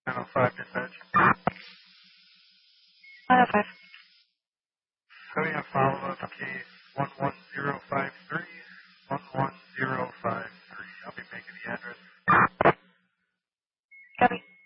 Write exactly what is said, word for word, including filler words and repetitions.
nine oh five dispatch. nine oh five. Having a follow-up case one one zero five three, one one zero five three. I'll be making the address. Copy.